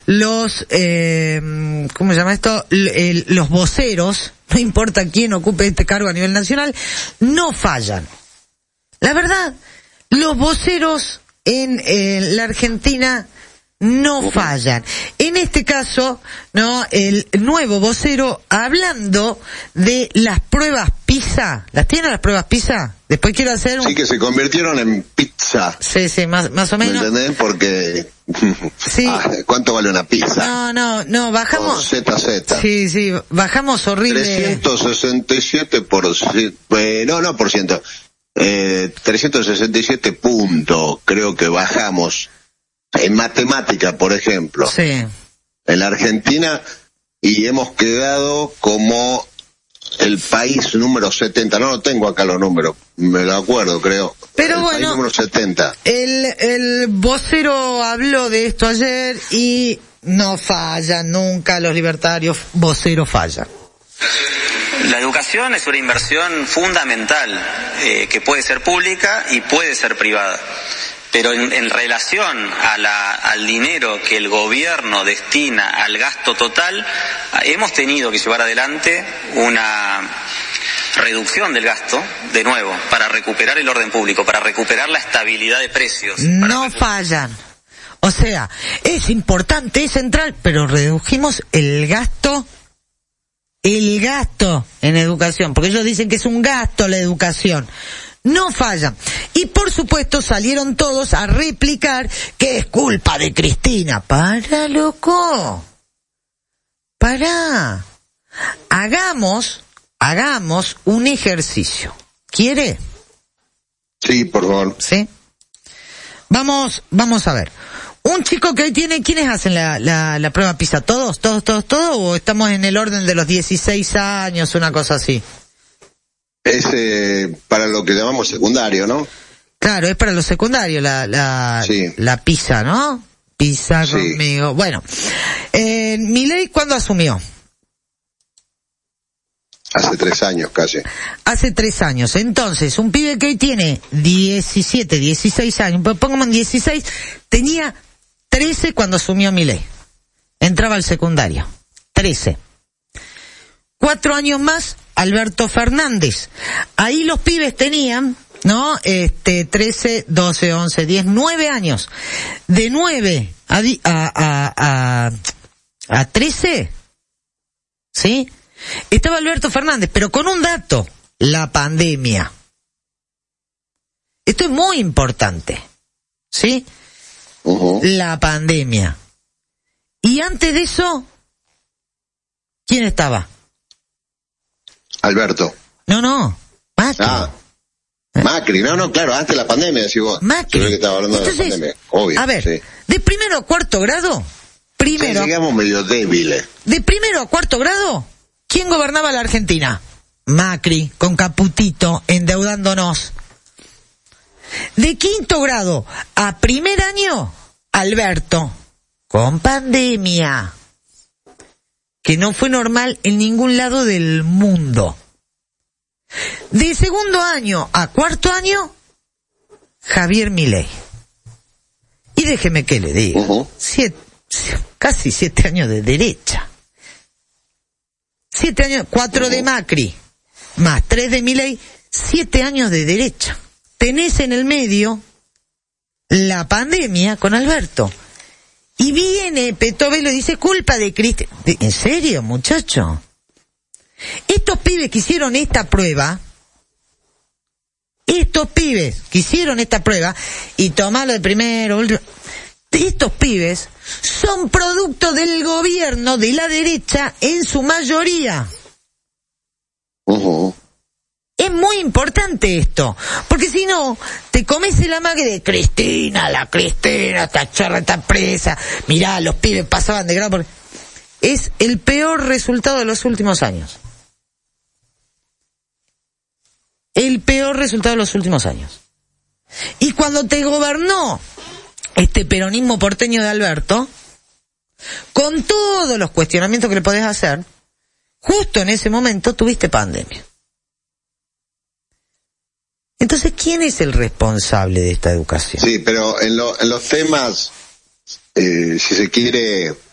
los, ¿cómo se llama esto? Los voceros, no importa quién ocupe este cargo a nivel nacional, no fallan. La verdad, los voceros en la Argentina no fallan. En este caso, ¿no? El nuevo vocero hablando de las pruebas PISA. ¿Las tienen las pruebas PISA? Después quiero hacer Sí, que se convirtieron en pizza. Sí, más o menos. ¿Me entendés? Porque... Sí. ¿Cuánto vale una pizza? No, bajamos. ZZ. Sí, bajamos horrible. 367 por ciento. 367 puntos, creo que bajamos. En matemática, por ejemplo. Sí. En la Argentina, y hemos quedado como el país número 70. No tengo acá los números, me lo acuerdo, creo. Pero el bueno, país número 70. El vocero habló de esto ayer y no falla nunca, los libertarios voceros fallan. La educación es una inversión fundamental, que puede ser pública y puede ser privada. Pero en relación al dinero que el gobierno destina al gasto total, hemos tenido que llevar adelante una reducción del gasto, de nuevo, para recuperar el orden público, para recuperar la estabilidad de precios. No fallan. O sea, es importante, es central, pero redujimos el gasto en educación, porque ellos dicen que es un gasto la educación. No fallan. Y por supuesto salieron todos a replicar que es culpa de Cristina. Para, loco. Para. Hagamos un ejercicio. ¿Quiere? Sí, por favor. ¿Sí? Vamos a ver. Un chico que hoy tiene, ¿quiénes hacen la prueba PISA? ¿Todos? ¿O estamos en el orden de los 16 años, una cosa así? Es para lo que llamamos secundario, ¿no? Claro, es para los secundarios Sí. la PISA, ¿no? PISA Sí. conmigo. Bueno, Milei, ¿cuándo asumió? Hace 3 años casi. Hace 3 años. Entonces, un pibe que hoy tiene 17, 16 años, pues pongamos en 16, tenía 13 cuando asumió Milei. Entraba al secundario. 13. 4 años más, Alberto Fernández. Ahí los pibes tenían, ¿no? 13, 12, 11, 10, 9 años. De 9 a 13, ¿sí? Estaba Alberto Fernández, pero con un dato, la pandemia. Esto es muy importante, ¿sí? La pandemia. Y antes de eso, ¿quién estaba? Alberto. No, Macri. Macri, claro, antes de la pandemia, decís vos. Macri. Yo creo que estaba hablando de la pandemia, obvio. A ver, sí. de primero a cuarto grado, Sí, llegamos medio débiles. de primero a cuarto grado, ¿quién gobernaba la Argentina? Macri, con Caputito, endeudándonos. De quinto grado a primer año, Alberto, con pandemia, que no fue normal en ningún lado del mundo. De segundo año a cuarto año, Javier Milei. Y déjeme que le diga, casi 7 años de derecha. 7 años, 4 de Macri, más 3 de Milei, 7 años de derecha. Tenés en el medio la pandemia con Alberto. Y viene Petovelo y dice, culpa de Cristina. ¿En serio, muchacho? Estos pibes que hicieron esta prueba, y tomarlo de primero, último, estos pibes son producto del gobierno de la derecha en su mayoría. Es muy importante esto, porque si no, te comes el amague de Cristina, esta chorra está presa, mirá, los pibes pasaban de grado, porque es el peor resultado de los últimos años. El peor resultado de los últimos años. Y cuando te gobernó este peronismo porteño de Alberto, con todos los cuestionamientos que le podés hacer, justo en ese momento tuviste pandemia. Entonces, ¿quién es el responsable de esta educación? Sí, pero en los temas, si se quiere,